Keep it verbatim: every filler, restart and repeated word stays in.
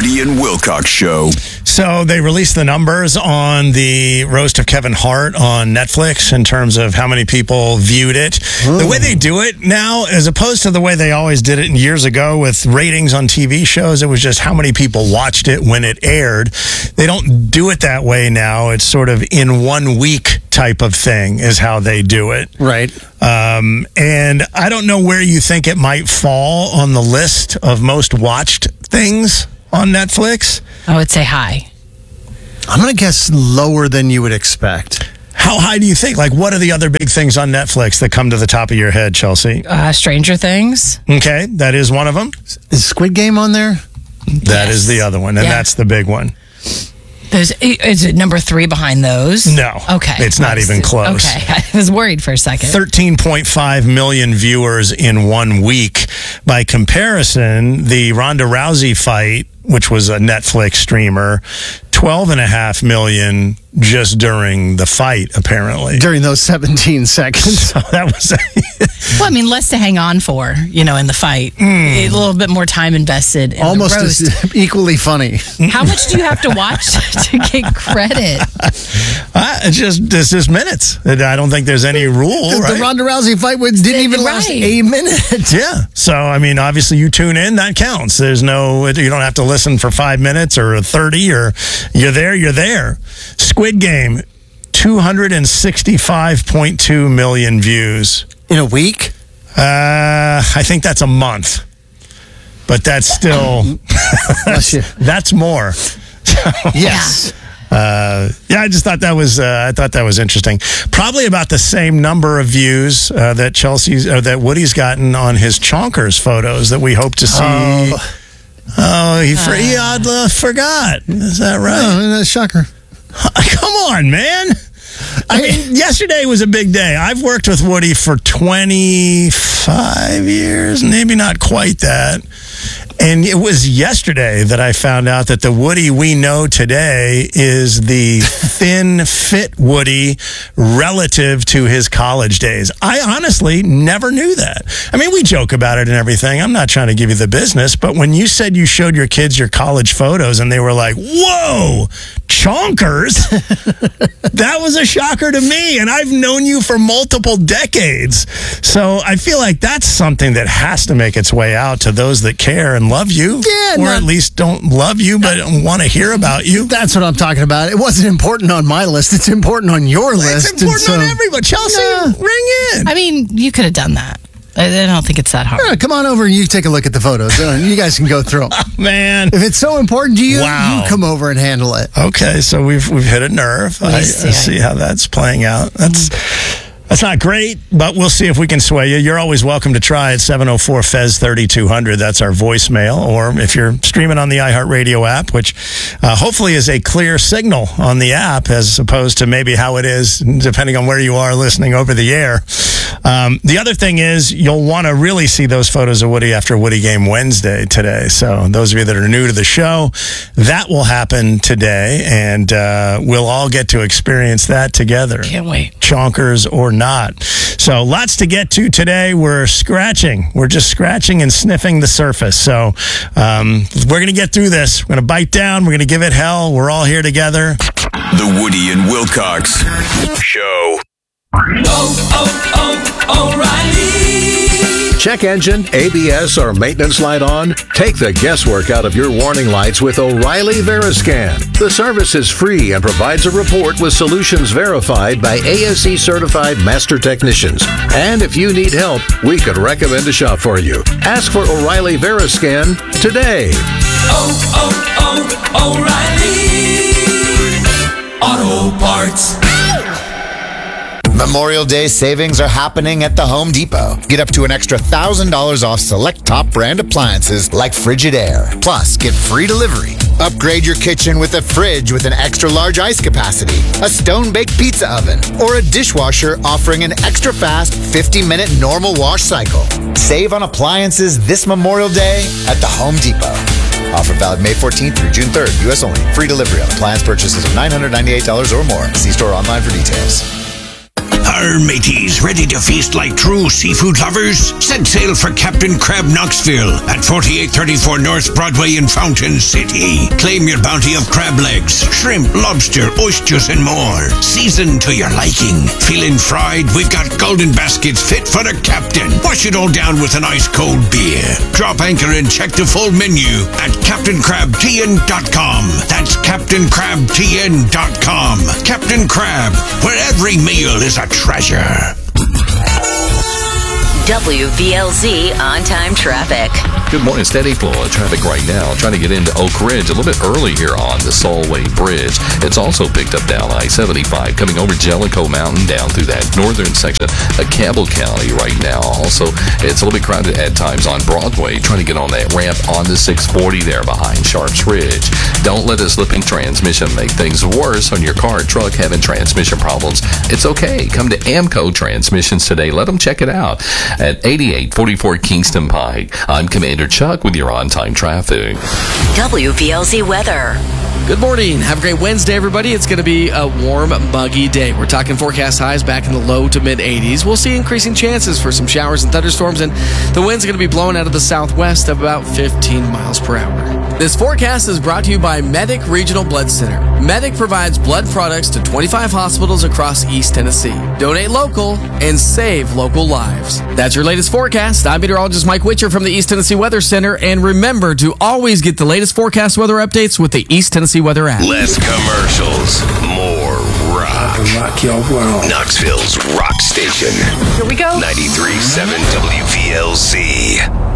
Woody and Wilcox Show. So they released the numbers on the Roast of Kevin Hart on Netflix in terms of how many people viewed it. Ooh. The way they do it now, as opposed to the way they always did it years ago with ratings on T V shows, it was just how many people watched it when it aired. They don't do it that way now. It's sort of in one week type of thing is how they do it. Right. Um, and I don't know where you think it might fall on the list of most watched things on Netflix. I would say high. I'm going to guess lower than you would expect. How high do you think? Like, what are the other big things on Netflix that come to the top of your head, Chelsea? Uh, Stranger Things. Okay, that is one of them. Is Squid Game on there? That Yes. is the other one, and Yeah. that's the big one. There's, is it number three behind those? No. Okay. It's not even close. Okay. I was worried for a second. thirteen point five million viewers in one week. By comparison, the Ronda Rousey fight, which was a Netflix streamer, twelve and a half million just during the fight, apparently. During those seventeen seconds. So that was... Well, I mean, less to hang on for, you know, in the fight. Mm. A little bit more time invested in Almost the roast. as equally funny. How much do you have to watch to get credit? Uh, it's just it's just minutes. I don't think there's any rule, The, right? the Ronda Rousey fight didn't even last Right. a minute. Yeah. So, I mean, obviously you tune in, that counts. There's no, you don't have to listen for five minutes or thirty or you're there, you're there. Squid Game, two hundred sixty-five point two million views. In a week? Uh, I think that's a month. But that's still, that's, that's more. Yes. Uh, yeah, I just thought that was uh, I thought that was interesting. Probably about the same number of views uh, that Chelsea's or that Woody's gotten on his Chonkers photos that we hope to see. Oh, oh he, for, he uh, forgot. Is that right? Oh, that's shocker. Come on, man. I mean, yesterday was a big day. I've worked with Woody for twenty-five years, maybe not quite that. And it was yesterday that I found out that the Woody we know today is the thin, fit Woody relative to his college days. I honestly never knew that. I mean, we joke about it and everything. I'm not trying to give you the business, but when you said you showed your kids your college photos and they were like, whoa, Chonkers, that was a shocker to me. And I've known you for multiple decades. So I feel like that's something that has to make its way out to those that care and love you, yeah, or not, at least don't love you but want to hear about you. That's what I'm talking about. It wasn't important on my list. It's important on your list. It's important so, on everybody. Chelsea, yeah. ring in. I mean, you could have done that. I, I don't think it's that hard. Yeah, come on over and you take a look at the photos. You guys can go through them. Man. If it's so important to you, Wow. you come over and handle it. Okay, so we've we've hit a nerve. I, I see. see how that's playing out. That's that's not great, but we'll see if we can sway you. You're always welcome to try at seven oh four F E Z thirty-two hundred. That's our voicemail. Or if you're streaming on the iHeartRadio app, which uh, hopefully is a clear signal on the app as opposed to maybe how it is depending on where you are listening over the air. Um, the other thing is you'll want to really see those photos of Woody after Woody Game Wednesday today. So those of you that are new to the show, that will happen today, and uh, we'll all get to experience that together. Can't wait. Chonkers or not. So lots to get to today. We're scratching. We're just scratching and sniffing the surface. So um, we're going to get through this. We're going to bite down. We're going to give it hell. We're all here together. The Woody and Wilcox Show. Oh, oh, oh, O'Reilly. Check engine, A B S, or maintenance light on? Take the guesswork out of your warning lights with O'Reilly Veriscan. The service is free and provides a report with solutions verified by A S E certified master technicians. And if you need help, we could recommend a shop for you. Ask for O'Reilly Veriscan today. Oh, oh, oh, O'Reilly Auto Parts. Memorial Day savings are happening at the Home Depot. Get up to an extra one thousand dollars off select top brand appliances like Frigidaire. Plus, get free delivery. Upgrade your kitchen with a fridge with an extra large ice capacity, a stone-baked pizza oven, or a dishwasher offering an extra fast fifty minute normal wash cycle. Save on appliances this Memorial Day at the Home Depot. Offer valid May fourteenth through June third. U S only. Free delivery on appliance purchases of nine hundred ninety-eight dollars or more. See store or online for details. Our mateys, ready to feast like true seafood lovers? Set sail for Captain Crab Knoxville at forty-eight thirty-four North Broadway in Fountain City. Claim your bounty of crab legs, shrimp, lobster, oysters, and more. Seasoned to your liking. Feeling fried? We've got golden baskets fit for the captain. Wash it all down with an ice-cold beer. Drop anchor and check the full menu at captain crab t n dot com. That's captain crab t n dot com. Captain Crab, where every meal is a treasure. W V L Z on-time traffic. Good morning. Steady flow of traffic right now. Trying to get into Oak Ridge a little bit early here on the Solway Bridge. It's also picked up down I seventy-five coming over Jellicoe Mountain down through that northern section of Campbell County right now. Also, it's a little bit crowded at times on Broadway. Trying to get on that ramp on the six forty there behind Sharps Ridge. Don't let a slipping transmission make things worse on your car or truck having transmission problems. It's okay. Come to Amco Transmissions today. Let them check it out at eighty-eight forty-four Kingston Pike. I'm Commander Chuck with your on-time traffic. W V L Z weather. Good morning. Have a great Wednesday, everybody. It's going to be a warm, muggy day. We're talking forecast highs back in the low to mid eighties. We'll see increasing chances for some showers and thunderstorms, and the wind's going to be blowing out of the southwest of about fifteen miles per hour. This forecast is brought to you by Medic Regional Blood Center. Medic provides blood products to twenty-five hospitals across East Tennessee. Donate local and save local lives. That's your latest forecast. I'm meteorologist Mike Witcher from the East Tennessee Weather Center, and remember to always get the latest forecast weather updates with the East Tennessee Weather app. Less commercials, more rock. Rock your world. Knoxville's rock station. Here we go. ninety-three point seven W V L Z.